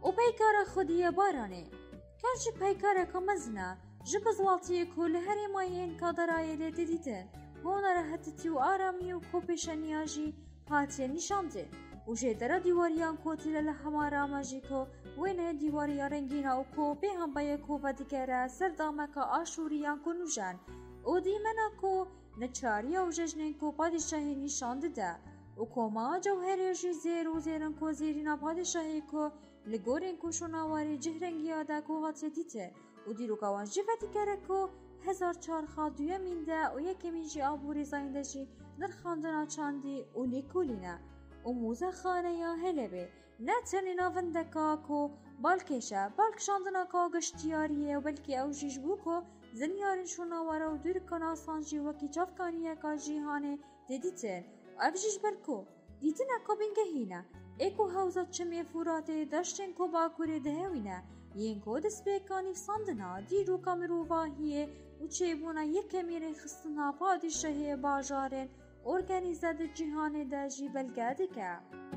و پیکار خودیه بارانه کارچی پیکاره که مزنه جب زوالتیه که لهری مایین کادرایه لیده دیدن هونه راحتی و آرامی و کوپیشنیاجی هاتیه نشانده و جدر دیواریان کوتیل لحما رامجی که وینه دیواریا رنگینا و کو به هم بایه کو و دیگره سردامه که آشوریان کنوژن و دیمنه که نچاریا و ججنین که پادشاهی نشانده ده و کما جوهریجی زیر و زیرن که زیرینا پادشاهی که لگورین که شناواری جهرنگی آده که هاتیه دیده و دیروگاوان جیفتی کره که 1400 دویمین ده و یکمین جی آبوری زاینده جی نرخاندنا چاندی و لیکولینه و موزه خانه یا هلبه نه تنی ناوندکا که بالکشه بالکشاندنا که گشتیاریه و بلکی او جیش بو که زنیارین شناواره و دورکان آسانجی وکی چافکانیه که جیهانه دیدیتن و او جیش بلکو دیتن اکا بینگهینه ایکو حوزت چمی فوراته داشتن که باکوری دهوینه ینکو دسپیکانی فساندنا دیرو کامرو واهیه و چیبونا یکمیره خستنا پادشاهی باجارن ارگانیزه ده جهان ده جی بلگه دکه